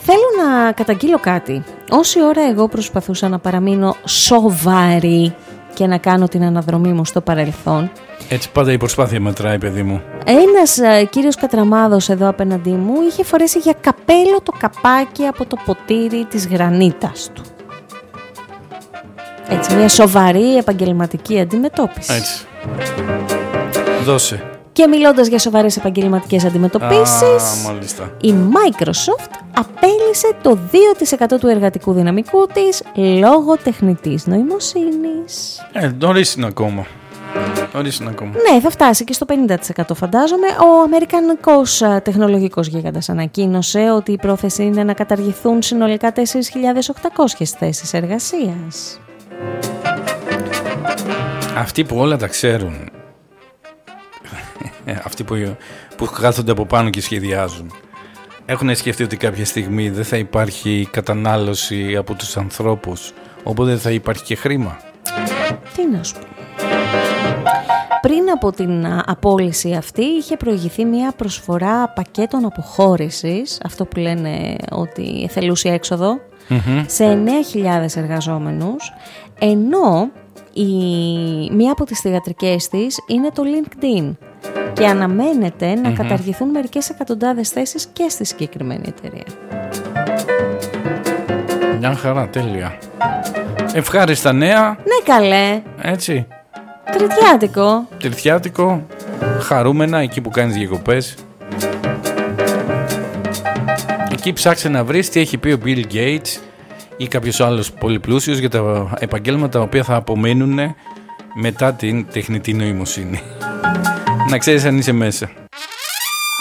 Θέλω να καταγγείλω κάτι. Όση ώρα εγώ προσπαθούσα να παραμείνω σοβαρή και να κάνω την αναδρομή μου στο παρελθόν, έτσι πάντα η προσπάθεια μετράει, παιδί μου. Ένας κύριος Κατραμάδος εδώ απέναντί μου είχε φορέσει για καπέλο το καπάκι από το ποτήρι της γρανίτας του. Έτσι, μια σοβαρή επαγγελματική αντιμετώπιση. Έτσι. Δώσε. Και μιλώντας για σοβαρές επαγγελματικές αντιμετωπίσεις, η Microsoft απέλυσε το 2% του εργατικού δυναμικού της λόγω τεχνητής νοημοσύνης. Νωρίς είναι ακόμα. Ναι, θα φτάσει και στο 50% φαντάζομαι. Ο αμερικανικός τεχνολογικός γίγαντας ανακοίνωσε ότι η πρόθεση είναι να καταργηθούν συνολικά 4.800 θέσεις εργασίας. Αυτοί που όλα τα ξέρουν, αυτοί που κάθονται από πάνω και σχεδιάζουν, έχουν σκεφτεί ότι κάποια στιγμή δεν θα υπάρχει κατανάλωση από τους ανθρώπους, οπότε δεν θα υπάρχει και χρήμα. Τι να σου πω. Πριν από την απόλυση αυτή είχε προηγηθεί μια προσφορά πακέτων αποχώρησης, αυτό που λένε ότι εθελούσια έξοδο, σε 9.000 εργαζόμενους, ενώ μία από τις θυγατρικές της είναι το LinkedIn και αναμένεται να καταργηθούν μερικές εκατοντάδες θέσεις και στη συγκεκριμένη εταιρεία. Μια χαρά, τέλεια. Ευχάριστα νέα. Ναι καλέ. Έτσι. Τριτιάτικο. Χαρούμενα εκεί που κάνεις διακοπές. Εκεί ψάξε να βρεις τι έχει πει ο Bill Gates ή κάποιος άλλος πολύ πλούσιος για τα επαγγέλματα τα οποία θα απομείνουν μετά την τεχνητή νοημοσύνη. Να ξέρεις αν είσαι μέσα.